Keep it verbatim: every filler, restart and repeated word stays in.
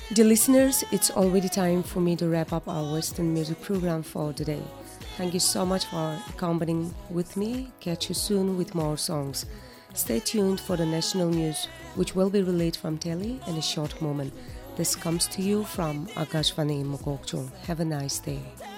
Dear listeners, it's already time for me to wrap up our Western music program for today. Thank you so much for accompanying with me. Catch you soon with more songs. Stay tuned for the national news, which will be relayed from Delhi in a short moment. This comes to you from Akashvani Mokokchung. Have a nice day.